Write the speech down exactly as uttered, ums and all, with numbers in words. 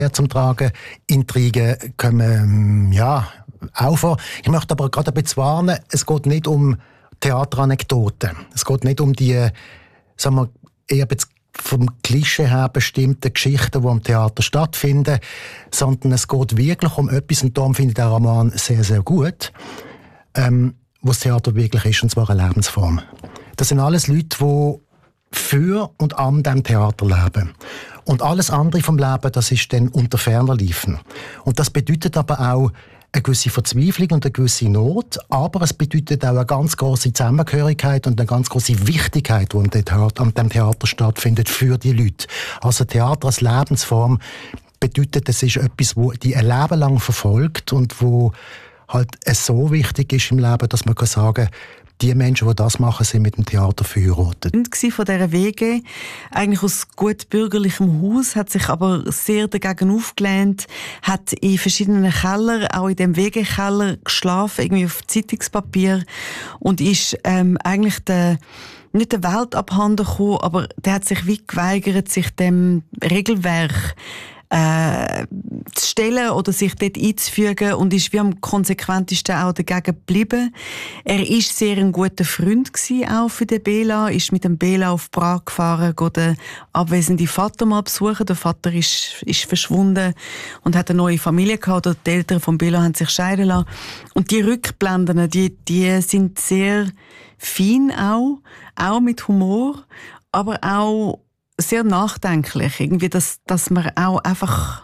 zum Tragen. Intrigen kommen, ja, auch vor. Ich möchte aber gerade ein bisschen warnen, es geht nicht um Theateranekdoten. Es geht nicht um die, sagen wir, eher ein bisschen vom Klischee her bestimmte Geschichten, die am Theater stattfinden, sondern es geht wirklich um etwas, und darum finde ich den Roman sehr, sehr gut, ähm, was das Theater wirklich ist, und zwar eine Lebensform. Das sind alles Leute, die für und an dem Theater leben. Und alles andere vom Leben, das ist dann unter ferner Liefen. Und das bedeutet aber auch eine gewisse Verzweiflung und eine gewisse Not, aber es bedeutet auch eine ganz grosse Zusammengehörigkeit und eine ganz grosse Wichtigkeit, die an dem Theater, an dem Theater stattfindet für die Leute. Also Theater als Lebensform bedeutet, es ist etwas, das die ein Leben lang verfolgt und wo halt es so wichtig ist im Leben, dass man kann sagen, die Menschen, die das machen, sind mit dem Theater verheiratet. Und von dieser W G, eigentlich aus gut bürgerlichem Haus, hat sich aber sehr dagegen aufgelehnt, hat in verschiedenen Kellern, auch in dem W G-Keller geschlafen, irgendwie auf Zeitungspapier, und ist ähm, eigentlich der nicht der Welt abhanden gekommen, aber der hat sich wie geweigert, sich dem Regelwerk Äh, zu stellen oder sich dort einzufügen, und ist wie am konsequentesten auch dagegen geblieben. Er ist sehr ein guter Freund gewesen, auch für den Bela, ist mit dem Bela auf Prag gefahren, geht den abwesenden Vater mal besuchen. Der Vater ist, ist verschwunden und hat eine neue Familie gehabt, oder die Eltern von Bela haben sich scheiden lassen. Und die Rückblenden, die, die sind sehr fein auch, auch mit Humor, aber auch sehr nachdenklich, irgendwie, dass, dass man auch einfach